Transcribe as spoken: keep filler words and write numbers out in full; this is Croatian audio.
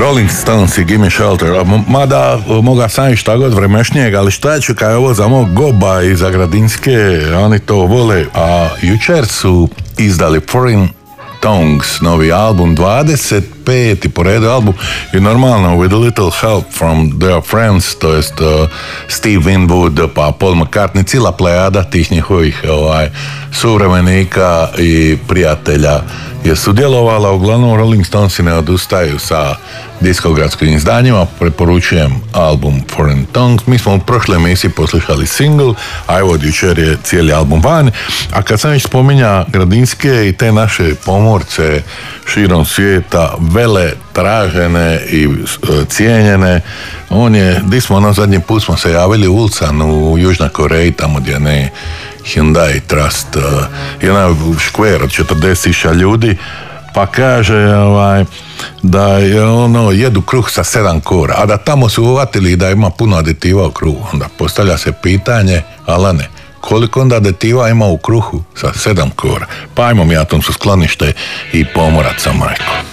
Rolling Stones i Gimme Shelter. Mada moga sam i šta god vremešnijeg, ali šta ću kaj ovo za mog Goba i za Gradinske, oni to vole. A jučer su izdali Foreign Tongues, novi album, dvadeset peti po redu album i normalno with a little help from their friends, to jest uh, Steve Winwood pa Paul McCartney, cijela plejada tih njihovih ovaj, suvremenika i prijatelja je sudjelovala. Uglavnom Rolling Stonesi ne odustaju sa diskogradskim izdanjima. Preporučujem album Foreign Tongues. Mi smo u prošloj emisiji poslušali single, a evo od jučer je cijeli album van. A kad sam već spominja Gradinske i te naše pomorce širom svijeta, vele, tražene i uh, cijenjene, on je, di smo ono zadnji put smo se javili u Ulsan u Južnoj Koreji, tamo gdje ne Hyundai Trust, uh, jedna škver od četrdeset tisuća ljudi, pa kaže ovaj, da je ono, jedu kruh sa sedam kora, a da tamo su uvatili da ima puno aditiva u kruhu. Onda postavlja se pitanje, Alane, koliko onda aditiva ima u kruhu sa sedam kora? Pa ajmo mi atomsko sklonište i pomorac sa majkom.